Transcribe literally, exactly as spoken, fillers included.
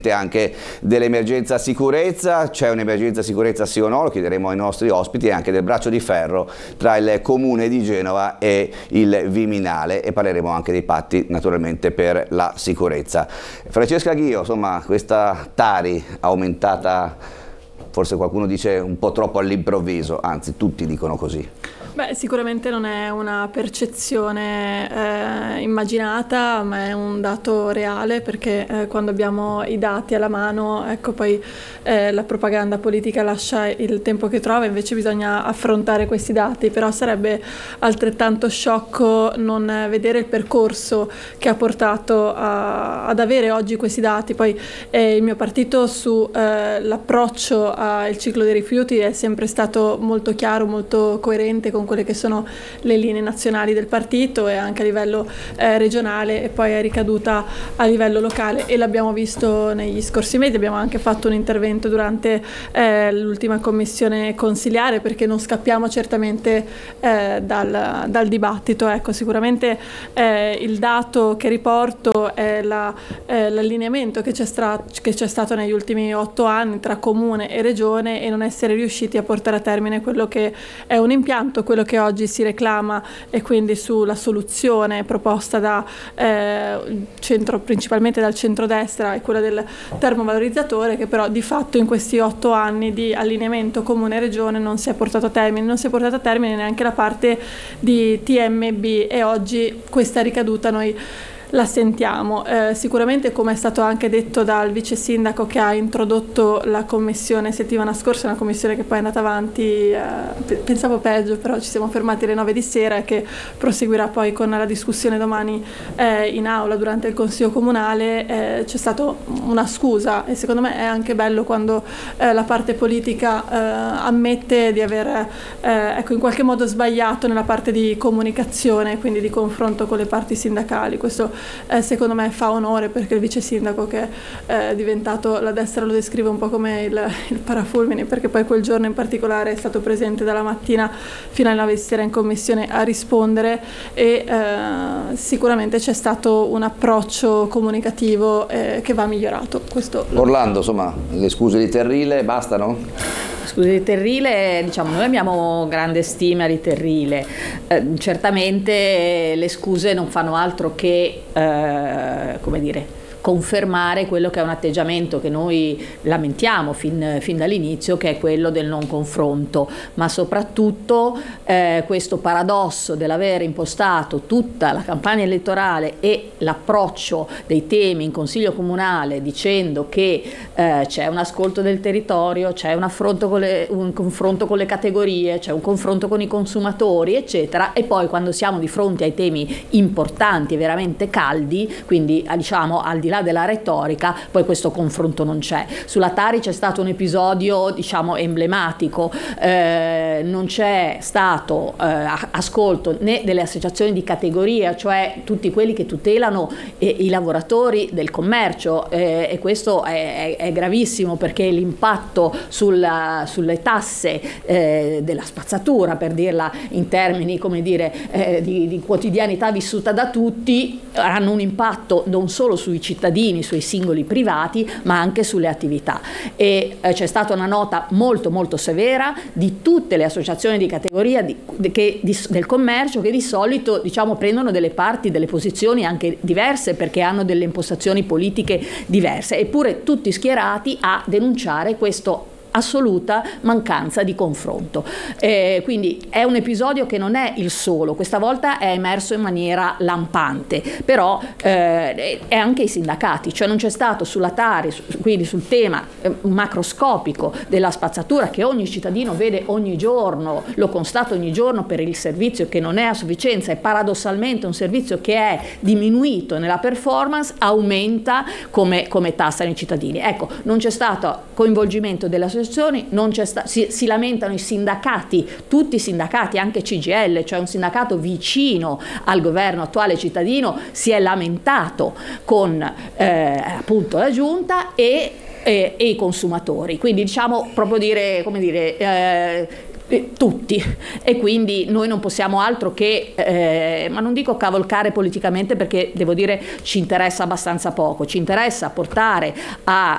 anche dell'emergenza sicurezza. C'è un'emergenza sicurezza sì o no? Lo chiederemo ai nostri ospiti, e anche del braccio di ferro tra il Comune di Genova e il Viminale, e parleremo anche dei patti naturalmente per la sicurezza. Francesca Ghio, insomma, questa Tari aumentata, forse qualcuno dice un po' troppo all'improvviso, anzi tutti dicono così. Beh, sicuramente non è una percezione eh, immaginata, ma è un dato reale, perché eh, quando abbiamo i dati alla mano, ecco, poi eh, la propaganda politica lascia il tempo che trova, invece bisogna affrontare questi dati. Però sarebbe altrettanto sciocco non vedere il percorso che ha portato a, ad avere oggi questi dati. Poi eh, il mio partito su eh, l'approccio al ciclo dei rifiuti è sempre stato molto chiaro, molto coerente con quelle che sono le linee nazionali del partito, e anche a livello eh, regionale, e poi è ricaduta a livello locale, e l'abbiamo visto negli scorsi mesi. Abbiamo anche fatto un intervento durante eh, l'ultima commissione consiliare, perché non scappiamo certamente eh, dal, dal dibattito. Ecco, sicuramente eh, il dato che riporto è la, eh, l'allineamento che c'è, stra- che c'è stato negli ultimi otto anni tra comune e regione, e non essere riusciti a portare a termine quello che è un impianto, quello che oggi si reclama, e quindi sulla soluzione proposta da eh, centro, principalmente dal centrodestra, è quella del termovalorizzatore, che però di fatto in questi otto anni di allineamento comune-regione non si è portato a termine, non si è portato a termine neanche la parte di T M B, e oggi questa ricaduta noi la sentiamo. Eh, sicuramente, come è stato anche detto dal vice sindaco che ha introdotto la commissione settimana scorsa, una commissione che poi è andata avanti, eh, pensavo peggio, però ci siamo fermati alle nove di sera, e che proseguirà poi con la discussione domani eh, in aula durante il Consiglio Comunale. Eh, c'è stata una scusa, e secondo me è anche bello quando eh, la parte politica eh, ammette di aver eh, ecco, in qualche modo sbagliato nella parte di comunicazione, quindi di confronto con le parti sindacali. Questo Eh, secondo me fa onore, perché il vice sindaco, che è diventato, la destra lo descrive un po' come il, il parafulmine, perché poi quel giorno in particolare è stato presente dalla mattina fino alle nove di sera in commissione a rispondere, e eh, sicuramente c'è stato un approccio comunicativo eh, che va migliorato. Questo Orlando, insomma, le scuse di Terrile bastano? Scuse di Terrile, diciamo, noi abbiamo grande stima di Terrile, eh, certamente le scuse non fanno altro che, eh, come dire, confermare quello che è un atteggiamento che noi lamentiamo fin, fin dall'inizio, che è quello del non confronto, ma soprattutto eh, questo paradosso dell'aver impostato tutta la campagna elettorale e l'approccio dei temi in Consiglio Comunale dicendo che eh, c'è un ascolto del territorio, c'è un, affronto con le, un confronto con le categorie, c'è un confronto con i consumatori, eccetera, e poi quando siamo di fronte ai temi importanti e veramente caldi, quindi diciamo al di là della retorica, poi questo confronto non c'è. Sulla Tari c'è stato un episodio, diciamo, emblematico, eh, non c'è stato eh, ascolto né delle associazioni di categoria, cioè tutti quelli che tutelano eh, i lavoratori del commercio, eh, e questo è, è, è gravissimo, perché l'impatto sulla, sulle tasse eh, della spazzatura, per dirla in termini, come dire, eh, di, di quotidianità vissuta da tutti, hanno un impatto non solo sui cittadini, sui singoli privati, ma anche sulle attività. E eh, c'è stata una nota molto molto severa di tutte le associazioni di categoria di, di, che, di, del commercio, che di solito, diciamo, prendono delle parti, delle posizioni anche diverse, perché hanno delle impostazioni politiche diverse, eppure tutti schierati a denunciare questo assoluta mancanza di confronto. Eh, quindi è un episodio che non è il solo, questa volta è emerso in maniera lampante, però eh, è anche i sindacati, cioè non c'è stato sulla Tari, su, quindi sul tema eh, macroscopico della spazzatura, che ogni cittadino vede ogni giorno, lo constata ogni giorno per il servizio che non è a sufficienza, e paradossalmente un servizio che è diminuito nella performance aumenta come, come tassa nei cittadini. Ecco, non c'è stato coinvolgimento delle associazioni, non c'è sta- si, si lamentano i sindacati, tutti i sindacati, anche C G I L, cioè un sindacato vicino al governo attuale cittadino, si è lamentato con eh, appunto la giunta e, e, e i consumatori. Quindi diciamo proprio dire, come dire, eh, tutti, e quindi noi non possiamo altro che, eh, ma non dico cavalcare politicamente, perché devo dire ci interessa abbastanza poco, ci interessa portare a